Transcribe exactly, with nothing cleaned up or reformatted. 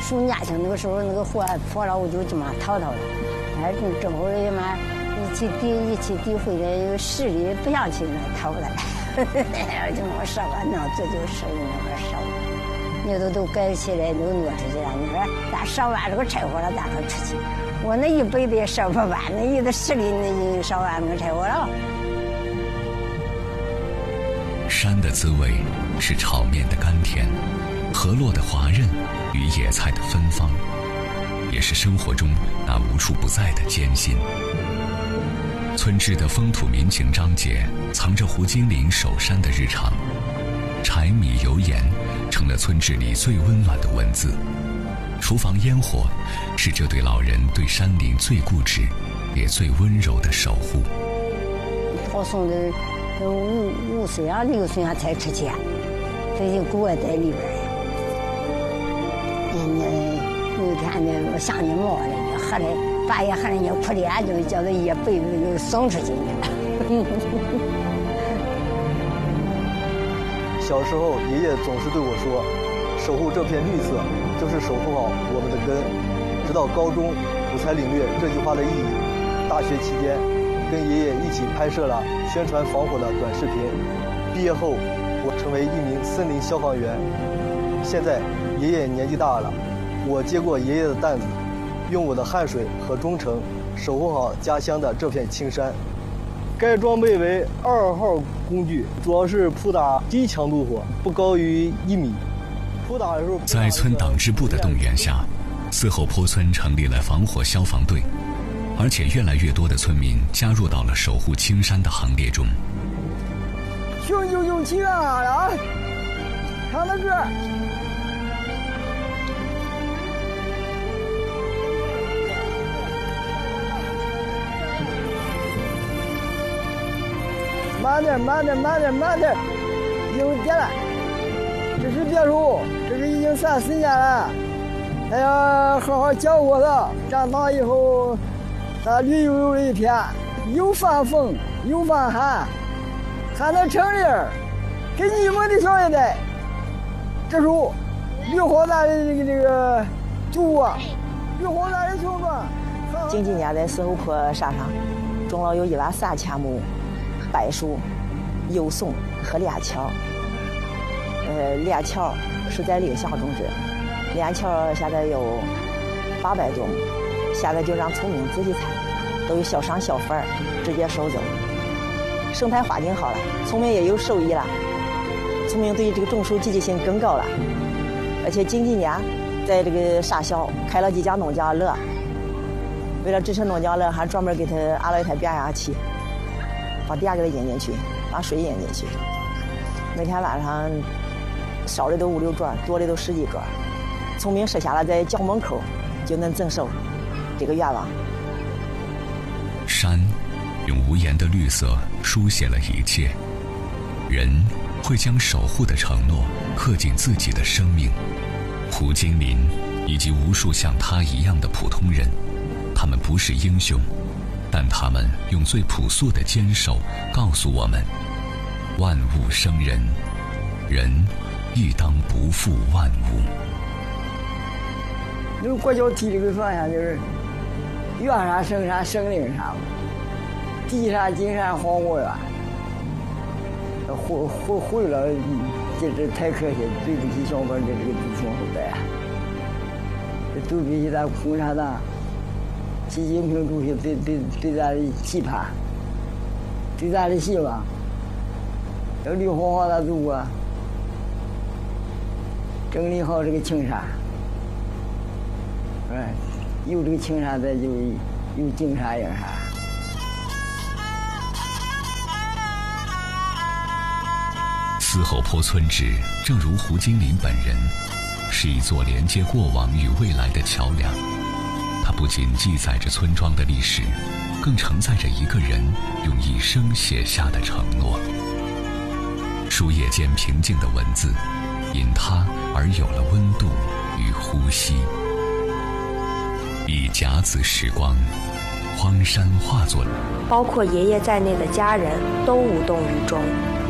暑年轻那个时候那个火破了，我就这么逃逃了。哎，这会儿嘛，一起抵一起抵回来，势力不想去那逃不来。就没少啊，那这就是那个少。你都都盖起来都挪出去了，你说咱烧完这个柴火了，咱可出去。我那一辈子也烧不完，那一个势力那烧完那个柴火了。 山的滋味是炒面的甘甜，河洛的滑润与野菜的芬芳，也是生活中那无处不在的艰辛。村支的风土民情章节藏着胡金林守山的日常，柴米油盐成了村支里最温暖的文字。厨房烟火是这对老人对山林最固执也最温柔的守护。 好送的五五岁啊六岁啊才出去，这就给我在里边呀。人家有一天呢，我想你毛了，喝了半夜喝了人家哭脸，就叫他一辈子就送出去了。 小时候，爷爷总是对我说：“守护这片绿色，就是守护好我们的根。”直到高中，我才领略这句话的意义。大学期间，跟爷爷一起拍摄了宣传防火的短视频。毕业后，我成为一名森林消防员。现在，爷爷年纪大了，我接过爷爷的担子，用我的汗水和忠诚，守护好家乡的这片青山。该装备为二号工具，主要是扑打低强度火，不高于一米。扑打的时候， 在村党支部的动员下，四后坡村成立了防火消防队，而且越来越多的村民加入到了守护青山的行列中。 雄赳赳气昂昂了，唱的歌。慢点，慢点，慢点，慢点，有点了。这是别墅，这是已经三四年了，还要好好教我的。长大以后，咱绿油油的一片，又防风又防寒，还能成林儿，给你们的小一代。这是绿化咱的这个这个祖啊，绿化咱的村庄。 近几年在四后坡山上，种了有一万三千亩。柏树、柚松和连桥，呃，连桥是在领乡种植，连桥现在有八百多亩，现在就让村民自己采，都有小商小贩直接收走。生态环境好了，村民也有收益了，村民对这个种树积极性更高了。而且近几年，在这个沙校开了几家农家乐，为了支持农家乐，还专门给他安了一台变压器。把电给它引进去，把水引进去。每天晚上少的都五六桌，多的都十几桌。村民设下了在校门口就能增收这个愿望。 山用无言的绿色书写了一切，人会将守护的承诺刻进自己的生命。胡金林以及无数像他一样的普通人，他们不是英雄，但他们用最朴素的坚守告诉我们：万物生人，人亦当不负万物。 那个国教提这个方向就是：远山生山生灵山，地山金山黄果园。毁毁毁了，这这太可惜，对不起小伙的这个子孙后代啊！这对不起咱共产党。习近平主席对对对咱的期盼，对咱的希望，要绿化好咱祖国，整理好这个青山，哎，有这个青山，咱就有金山银山。 四后坡村支，正如胡金林本人，是一座连接过往与未来的桥梁。它不仅记载着村庄的历史，更承载着一个人用一生写下的承诺。书页间平静的文字，因它而有了温度与呼吸。以甲子时光，荒山化作了， 包括爷爷在内的家人都无动于衷。